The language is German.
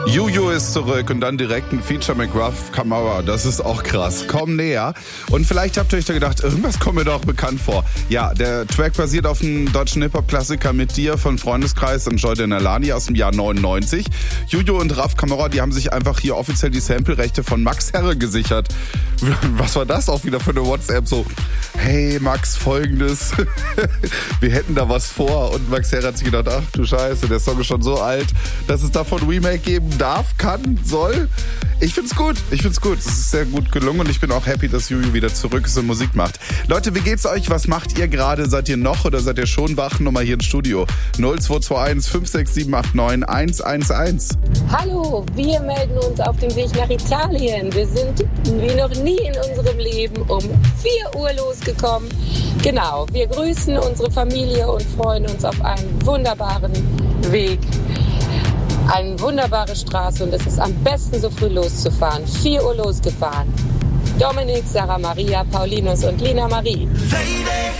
Juju ist zurück und dann direkt ein Feature mit Raf Camora. Das ist auch krass. Komm näher. Und vielleicht habt ihr euch da gedacht, irgendwas kommt mir doch bekannt vor. Ja, der Track basiert auf einem deutschen Hip-Hop-Klassiker Mit dir von Freundeskreis und Jordan Alani aus dem Jahr 99. Juju und Raf Camora, die haben sich einfach hier offiziell die Sample-Rechte von Max Herre gesichert. Was war das auch wieder für eine WhatsApp? So, hey Max, folgendes. Wir hätten da was vor. Und Max Herre hat sich gedacht, ach du Scheiße, der Song ist schon so alt, dass es davon Remake geben darf, kann, soll. Ich find's gut. Es ist sehr gut gelungen und ich bin auch happy, dass Juju wieder zurück ist und Musik macht. Leute, wie geht's euch? Was macht ihr gerade? Seid ihr noch oder seid ihr schon wach? Nummer hier im Studio. 0221 56789 111. Hallo, wir melden uns auf dem Weg nach Italien. Wir sind wie noch nie in unserem Leben um 4 Uhr losgekommen. Genau, wir grüßen unsere Familie und freuen uns auf einen wunderbaren Weg. Eine wunderbare Straße und es ist am besten so früh loszufahren. 4 Uhr losgefahren. Dominik, Sarah Maria, Paulinus und Lina Marie. Lady.